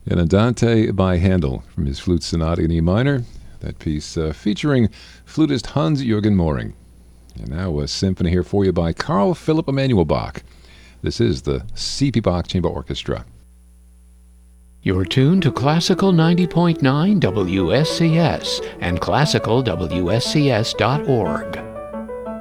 And Andante by Handel from his Flute Sonata in E minor. That piece featuring flutist Hans-Jürgen Möhring. And now a symphony here for you by Carl Philipp Emanuel Bach. This is the C.P. Bach Chamber Orchestra. You're tuned to Classical 90.9 WSCS and classicalwscs.org.